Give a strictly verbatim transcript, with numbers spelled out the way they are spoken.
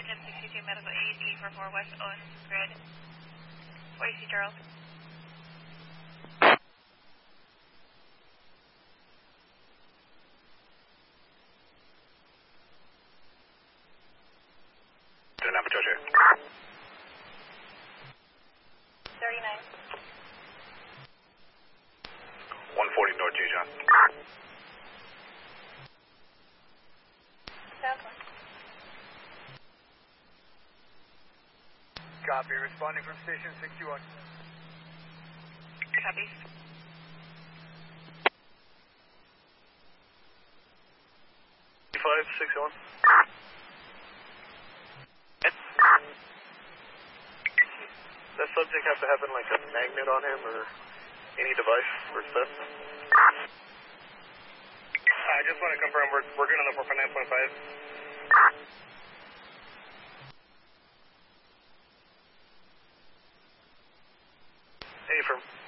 ten sixty-two medical aid, E four four West Owen Grid. What do you see, Charles? thirty-nine. one forty North J. John. Southwest. Copy, responding from station sixty-one. Copy. five six one. Does that subject have to have like a magnet on him or any device for stuff? I just want to confirm we're, we're good on the four five nine point five. Hey, from